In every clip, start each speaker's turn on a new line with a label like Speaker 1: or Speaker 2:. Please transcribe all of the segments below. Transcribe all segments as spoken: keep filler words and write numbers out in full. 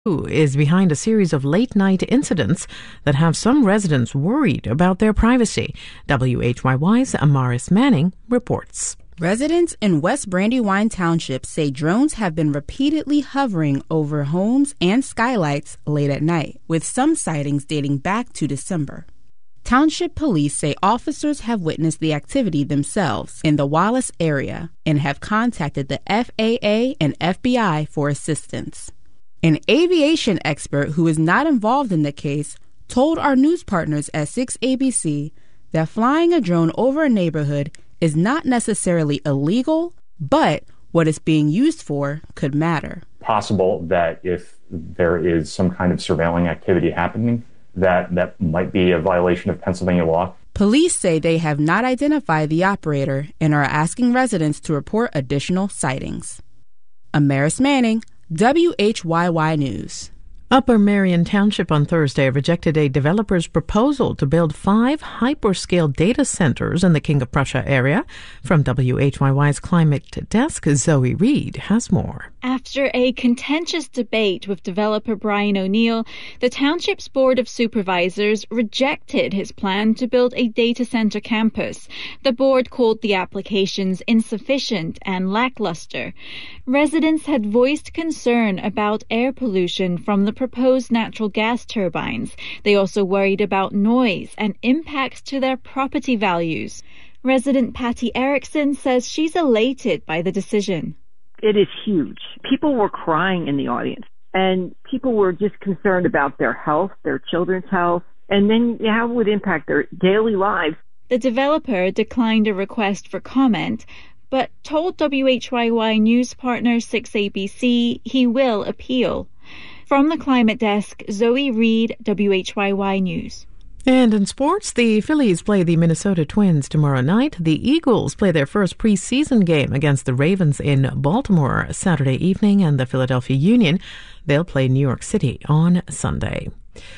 Speaker 1: Who is behind a series of late-night incidents that have some residents worried about their privacy. W H Y Y's Amaris Manning reports.
Speaker 2: Residents in West Brandywine Township say drones have been repeatedly hovering over homes and skylights late at night, with some sightings dating back to December. Township police say officers have witnessed the activity themselves in the Wallace area and have contacted the F A A and F B I for assistance. An aviation expert who is not involved in the case told our news partners at six A B C that flying a drone over a neighborhood is not necessarily illegal, but what it's being used for could matter.
Speaker 3: Possible that if there is some kind of surveilling activity happening, that that might be a violation of Pennsylvania law.
Speaker 2: Police say they have not identified the operator and are asking residents to report additional sightings. Amaris Manning, W H Y Y News.
Speaker 1: Upper Marion Township on Thursday rejected a developer's proposal to build five hyperscale data centers in the King of Prussia area. From W H Y Y's Climate Desk, Zoe Reed has more.
Speaker 4: After a contentious debate with developer Brian O'Neill, the township's Board of Supervisors rejected his plan to build a data center campus. The board called the applications insufficient and lackluster. Residents had voiced concern about air pollution from the proposed natural gas turbines. They also worried about noise and impacts to their property values. Resident Patty Erickson says she's elated by the decision.
Speaker 5: It is huge. People were crying in the audience, and people were just concerned about their health, their children's health, and then how it would impact their daily lives.
Speaker 4: The developer declined a request for comment, but told W H Y Y news partner six A B C he will appeal. From the Climate Desk, Zoe Reed, W H Y Y News.
Speaker 1: And in sports, the Phillies play the Minnesota Twins tomorrow night. The Eagles play their first preseason game against the Ravens in Baltimore Saturday evening, and the Philadelphia Union, they'll play New York City on Sunday.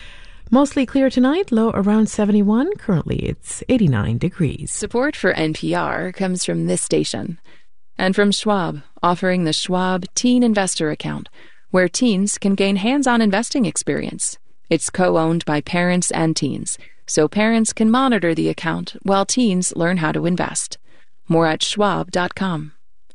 Speaker 1: Mostly clear tonight, low around seventy-one. Currently, it's eighty-nine degrees.
Speaker 6: Support for N P R comes from this station and from Schwab, offering the Schwab Teen Investor Account, where teens can gain hands-on investing experience. It's co-owned by parents and teens, so parents can monitor the account while teens learn how to invest. More at schwab dot com.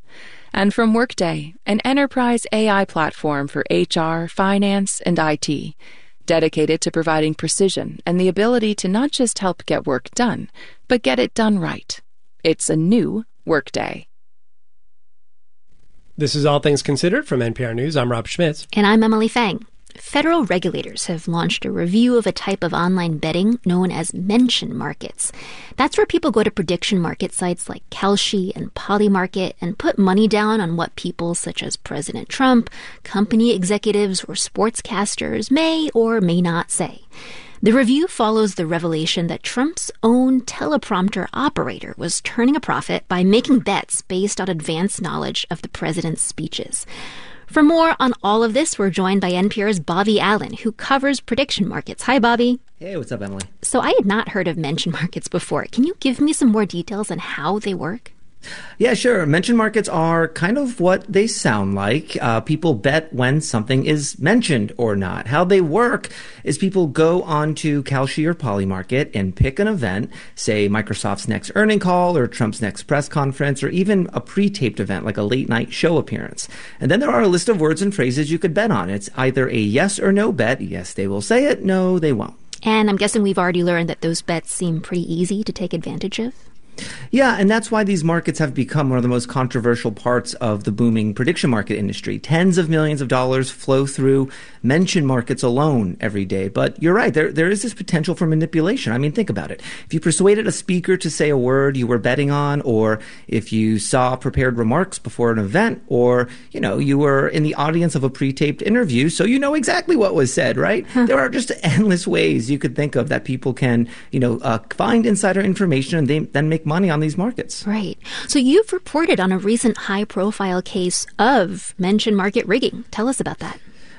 Speaker 6: And from Workday, an enterprise A I platform for H R, finance, and I T, dedicated to providing precision and the ability to not just help get work done, but get it done right. It's a new Workday.
Speaker 7: This is All Things Considered from N P R News. I'm Rob Schmitz.
Speaker 8: And I'm Emily Fang. Federal regulators have launched a review of a type of online betting known as mention markets. That's where people go to prediction market sites like Kalshi and Polymarket and put money down on what people such as President Trump, company executives, or sportscasters may or may not say. The review follows the revelation that Trump's own teleprompter operator was turning a profit by making bets based on advanced knowledge of the president's speeches. For more on all of this, we're joined by N P R's Bobby Allen, who covers prediction markets. Hi, Bobby.
Speaker 9: Hey, what's up, Emily?
Speaker 8: So I had not heard of mention markets before. Can you give me some more details on how they work?
Speaker 9: Yeah, sure. Mention markets are kind of what they sound like. Uh, people bet when something is mentioned or not. How they work is people go onto Kalshi or Polymarket and pick an event, say Microsoft's next earning call or Trump's next press conference, or even a pre-taped event like a late night show appearance. And then there are a list of words and phrases you could bet on. It's either a yes or no bet. Yes, they will say it. No, they won't.
Speaker 8: And I'm guessing we've already learned that those bets seem pretty easy to take advantage of.
Speaker 9: Yeah, and that's why these markets have become one of the most controversial parts of the booming prediction market industry. Tens of millions of dollars flow through mention markets alone every day. But you're right, there there is this potential for manipulation. I mean, think about it. If you persuaded a speaker to say a word you were betting on, or if you saw prepared remarks before an event, or, you know, you were in the audience of a pre-taped interview, so you know exactly what was said, right? Huh. There are just endless ways you could think of that people can, you know, uh, find insider information and they then make money on these markets.
Speaker 8: Right. So you've reported on a recent high-profile case of mention market rigging. Tell us about that.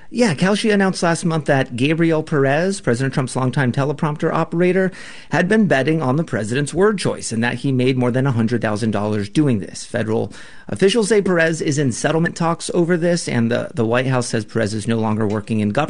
Speaker 9: Yeah, Kalshi announced last month that Gabriel Perez, President Trump's longtime teleprompter operator, had been betting on the president's word choice and that he made more than one hundred thousand dollars doing this. Federal officials say Perez is in settlement talks over this, and the, the White House says Perez is no longer working in government.